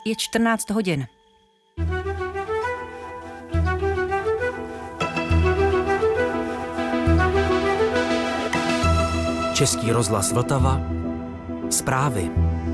Je 14 hodin. Český rozhlas Vltava. Zprávy.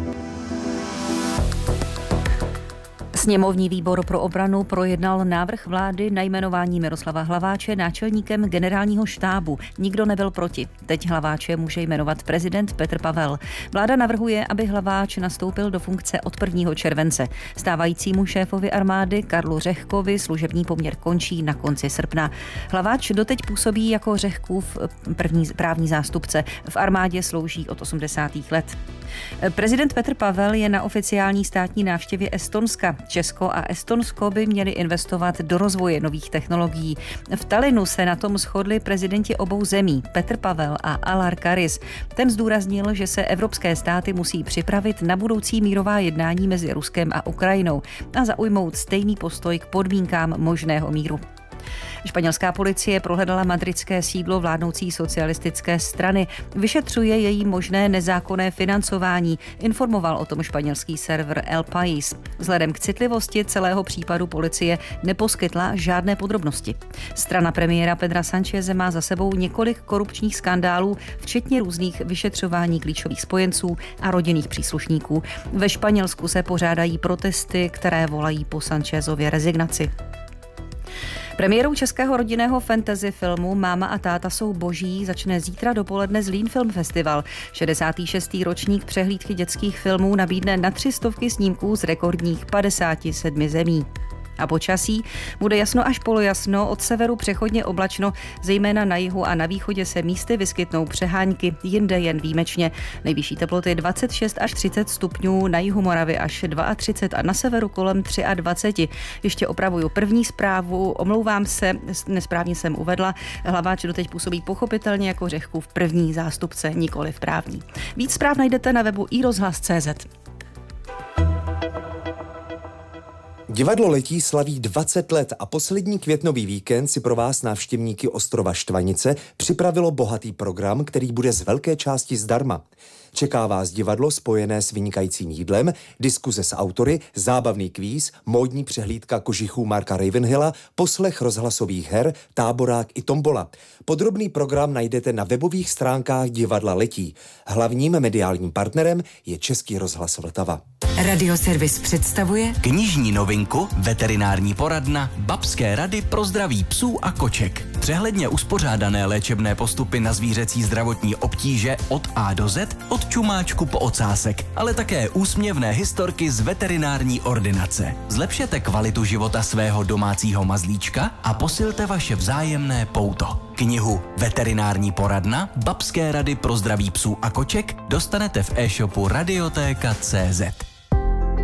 Sněmovní výbor pro obranu projednal návrh vlády na jmenování Miroslava Hlaváče náčelníkem generálního štábu. Nikdo nebyl proti. Teď Hlaváče může jmenovat prezident Petr Pavel. Vláda navrhuje, aby Hlaváč nastoupil do funkce od 1. července. Stávajícímu šéfovi armády Karlu Řehkovi služební poměr končí na konci srpna. Hlaváč doteď působí jako Řehkův právní zástupce. V armádě slouží od 80. let. Prezident Petr Pavel je na oficiální státní návštěvě Estonska. Česko a Estonsko by měli investovat do rozvoje nových technologií. V Tallinnu se na tom shodli prezidenti obou zemí, Petr Pavel a Alar Karis. Ten zdůraznil, že se evropské státy musí připravit na budoucí mírová jednání mezi Ruskem a Ukrajinou a zaujmout stejný postoj k podmínkám možného míru. Španělská policie prohledala madridské sídlo vládnoucí socialistické strany. Vyšetřuje její možné nezákonné financování, informoval o tom španělský server El País. Vzhledem k citlivosti celého případu policie neposkytla žádné podrobnosti. Strana premiéra Pedra Sancheze má za sebou několik korupčních skandálů, včetně různých vyšetřování klíčových spojenců a rodinných příslušníků. Ve Španělsku se pořádají protesty, které volají po Sanchezově rezignaci. Premiérou českého rodinného fantasy filmu Máma a táta jsou boží začne zítra dopoledne Zlín Film Festival. 66. ročník přehlídky dětských filmů nabídne na 300 snímků z rekordních 57 zemí. A počasí bude jasno až polojasno, od severu přechodně oblačno, zejména na jihu a na východě se místy vyskytnou přehánky, jinde jen výjimečně. Nejvyšší teploty 26 až 30 stupňů, na jihu Moravy až 32 a na severu kolem 23. Ještě opravuju první zprávu, omlouvám se, nesprávně jsem uvedla. Hlaváč doteď působí pochopitelně jako Řehkův první zástupce, nikoliv právní. Víc zpráv najdete na webu iRozhlas.cz. Divadlo Letí slaví 20 let a poslední květnový víkend si pro vás návštěvníky ostrova Štvanice připravilo bohatý program, který bude z velké části zdarma. Čeká vás divadlo spojené s vynikajícím jídlem, diskuze s autory, zábavný kvíz, módní přehlídka kožichů Marka Ravenhilla, poslech rozhlasových her, táborák i tombola. Podrobný program najdete na webových stránkách Divadla Letí. Hlavním mediálním partnerem je Český rozhlas Vltava. Radioservis představuje Knižní novinku, veterinární poradna, babské rady pro zdraví psů a koček. Přehledně uspořádané léčebné postupy na zvířecí zdravotní obtíže od A do Z, od čumáčku po ocásek, ale také úsměvné historky z veterinární ordinace. Zlepšete kvalitu života svého domácího mazlíčka a posilte vaše vzájemné pouto. Knihu Veterinární poradna, babské rady pro zdraví psů a koček dostanete v e-shopu Radiotéka.cz.